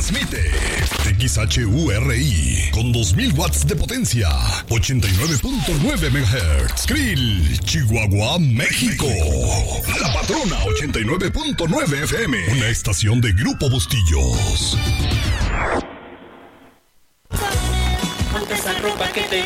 Transmite XHURI con 2000 watts de potencia, 89.9 MHz. Krill, Chihuahua, México. La Patrona, 89.9 FM. Una estación de Grupo Bustillos. Ponte esa ropa que te